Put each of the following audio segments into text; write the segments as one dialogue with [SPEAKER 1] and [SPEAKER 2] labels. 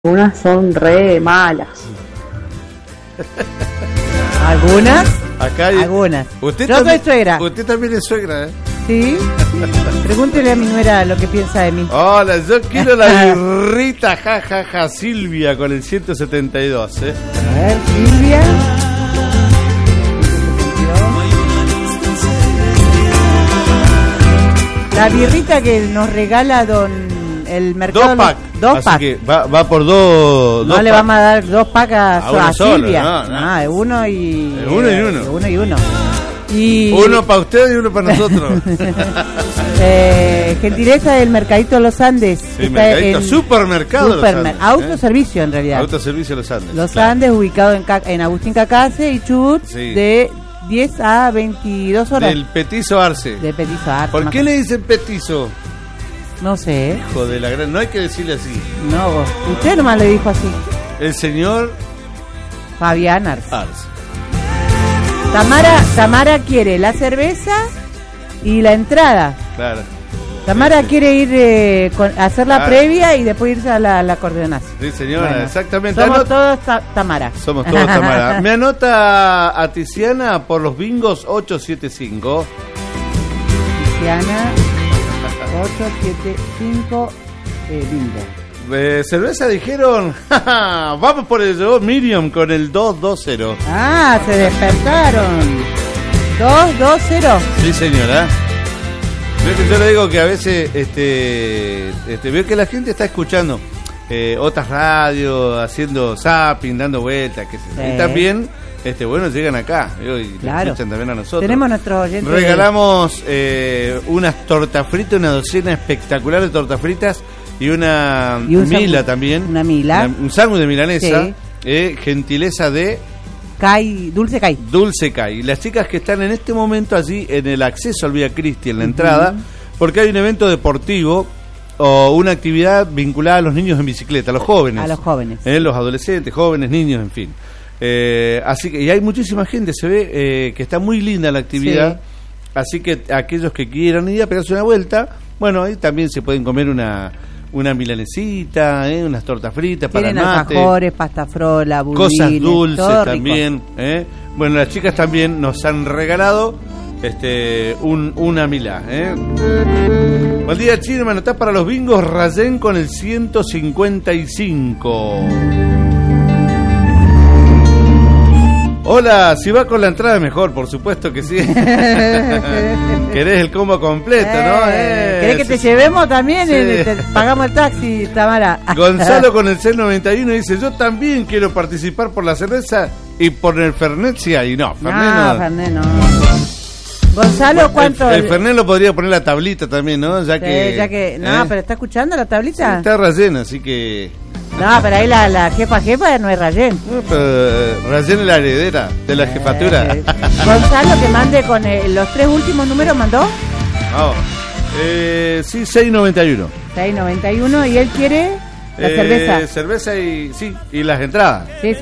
[SPEAKER 1] Unas son re malas.
[SPEAKER 2] ¿Algunas?
[SPEAKER 3] Acá hay...
[SPEAKER 2] Algunas.
[SPEAKER 3] Usted
[SPEAKER 2] Yo
[SPEAKER 3] también,
[SPEAKER 2] soy suegra.
[SPEAKER 3] Usted también es suegra, ¿eh?
[SPEAKER 2] Sí. Pregúntele a mi nuera lo que piensa de mí.
[SPEAKER 3] Hola, yo quiero la birrita, jajaja, Silvia, con el 172, ¿eh?
[SPEAKER 2] A ver, Silvia. La birrita que nos regala el mercado.
[SPEAKER 3] 2 pack.
[SPEAKER 2] 2
[SPEAKER 3] Así
[SPEAKER 2] pack.
[SPEAKER 3] que va por 2.
[SPEAKER 2] No le vamos a dar 2 packs
[SPEAKER 3] A uno
[SPEAKER 2] a
[SPEAKER 3] solo,
[SPEAKER 2] Silvia.
[SPEAKER 3] no.
[SPEAKER 2] De uno y.
[SPEAKER 3] De uno y uno.
[SPEAKER 2] De uno y uno. Y
[SPEAKER 3] uno para usted y uno para nosotros.
[SPEAKER 2] Gentileza del Mercadito de los Andes.
[SPEAKER 3] Sí, mercadito, supermercado de los Andes.
[SPEAKER 2] Autoservicio, en realidad.
[SPEAKER 3] Autoservicio de los Andes.
[SPEAKER 2] Los
[SPEAKER 3] claro.
[SPEAKER 2] Andes, ubicado en Agustín Cacase y Chubut,
[SPEAKER 3] Sí.
[SPEAKER 2] de 10 a 22 horas.
[SPEAKER 3] Del petizo Arce.
[SPEAKER 2] De Petizo Arce.
[SPEAKER 3] ¿Por qué le dicen petizo?
[SPEAKER 2] No sé.
[SPEAKER 3] Hijo de la gran... No hay que decirle así.
[SPEAKER 2] No, usted nomás le dijo así.
[SPEAKER 3] El señor
[SPEAKER 2] Fabián Arce.
[SPEAKER 3] Arce.
[SPEAKER 2] Tamara quiere la cerveza y la entrada.
[SPEAKER 3] Claro.
[SPEAKER 2] Tamara
[SPEAKER 3] Sí.
[SPEAKER 2] quiere ir a hacer la previa y después irse a la coordenación.
[SPEAKER 3] Sí, señora,
[SPEAKER 2] Bueno,
[SPEAKER 3] exactamente.
[SPEAKER 2] Somos todos Tamara.
[SPEAKER 3] Somos todos Tamara. Me anota a Tiziana por los bingos 875.
[SPEAKER 2] Tiziana 875 bingo.
[SPEAKER 3] Cerveza dijeron, vamos por ello, Miriam con el 220.
[SPEAKER 2] Ah, se despertaron. 220.
[SPEAKER 3] Sí, señora. Yo le digo que a veces veo que la gente está escuchando otras radios, haciendo zapping, dando vueltas, qué sé yo.
[SPEAKER 2] Sí.
[SPEAKER 3] Y también, bueno, llegan acá y
[SPEAKER 2] Claro.
[SPEAKER 3] escuchan también a nosotros.
[SPEAKER 2] Tenemos nuestros oyentes.
[SPEAKER 3] Regalamos unas tortas fritas, una docena espectacular de tortas fritas y una mila también.
[SPEAKER 2] Una mila.
[SPEAKER 3] Un sándwich de milanesa.
[SPEAKER 2] Sí.
[SPEAKER 3] Gentileza de
[SPEAKER 2] Dulce Kai.
[SPEAKER 3] Dulce Kai. Las chicas que están en este momento allí en el acceso al Vía Cristi, en la entrada, porque hay un evento deportivo o una actividad vinculada a los niños en bicicleta, a los jóvenes.
[SPEAKER 2] A los jóvenes.
[SPEAKER 3] Los adolescentes, jóvenes, niños, en fin. Así que y hay muchísima gente, se ve que está muy linda la actividad. Sí. Así que aquellos que quieran ir a pegarse una vuelta, bueno, ahí también se pueden comer una milanesita, unas tortas fritas para el mate.
[SPEAKER 2] Alfajores, pasta frola, budines,
[SPEAKER 3] cosas dulces
[SPEAKER 2] todo
[SPEAKER 3] también. Bueno, las chicas también nos han regalado una milá. Buen día, Chino, me anotás para los bingos Rayén con el 155. Hola, si va con la entrada mejor, por supuesto que sí. Querés el combo completo, ¿no?
[SPEAKER 2] ¿Querés que te llevemos también?
[SPEAKER 3] Sí.
[SPEAKER 2] Te pagamos el taxi, Tamara.
[SPEAKER 3] Gonzalo con el C91 dice, yo también quiero participar por la cerveza y por el Fernet, sí, y no,
[SPEAKER 2] Fernet no. Gonzalo, ¿cuánto?
[SPEAKER 3] El Fernet lo podría poner la tablita también, ¿no? Ya que
[SPEAKER 2] no, pero ¿está escuchando la tablita?
[SPEAKER 3] Sí, está Rayén, así que...
[SPEAKER 2] No, pero ahí la jefa no es Rayén.
[SPEAKER 3] No, pero Rayén es la heredera de la jefatura.
[SPEAKER 2] Gonzalo, que mande con los 3 últimos números, ¿mandó?
[SPEAKER 3] Oh. Sí, 691.
[SPEAKER 2] 691, y él quiere la cerveza.
[SPEAKER 3] Cerveza y las entradas.
[SPEAKER 2] Sí.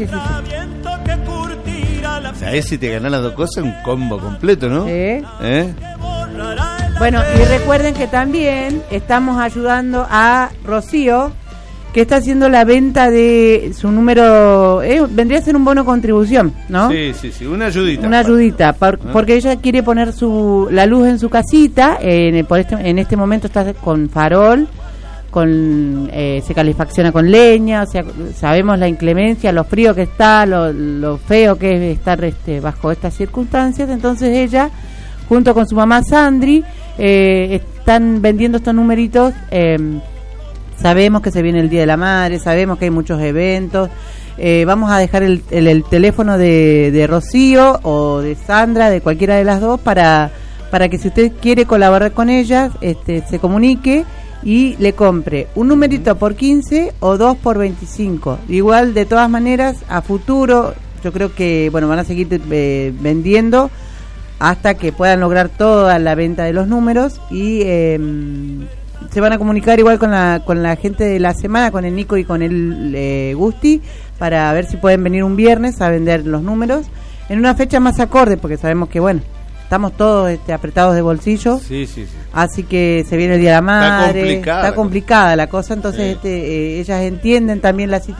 [SPEAKER 3] O sea, si te ganas las dos cosas, un combo completo, ¿no?
[SPEAKER 2] Sí. Bueno, y recuerden que también estamos ayudando a Rocío, que está haciendo la venta de su número, vendría a ser un bono contribución, ¿no?
[SPEAKER 3] Sí, una ayudita.
[SPEAKER 2] Una ayudita, porque ella quiere poner la luz en su casita, en este momento está con farol, se calefacciona con leña, o sea, sabemos la inclemencia, lo frío que está, lo feo que es estar bajo estas circunstancias, entonces ella, junto con su mamá Sandri, están vendiendo estos numeritos. Sabemos que se viene el Día de la Madre, sabemos que hay muchos eventos. Vamos a dejar el teléfono de Rocío o de Sandra, de cualquiera de las dos, para que si usted quiere colaborar con ellas, se comunique y le compre un numerito por 15 o 2 por 25. Igual, de todas maneras, a futuro, yo creo que van a seguir vendiendo hasta que puedan lograr toda la venta de los números y... se van a comunicar igual con la gente de la semana, con el Nico y con el Gusti, para ver si pueden venir un viernes a vender los números en una fecha más acorde, porque sabemos que estamos todos apretados de bolsillo.
[SPEAKER 3] Sí, sí, sí.
[SPEAKER 2] Así que se viene el Día de la Madre.
[SPEAKER 3] Está complicada
[SPEAKER 2] la cosa, entonces ellas entienden también la situación.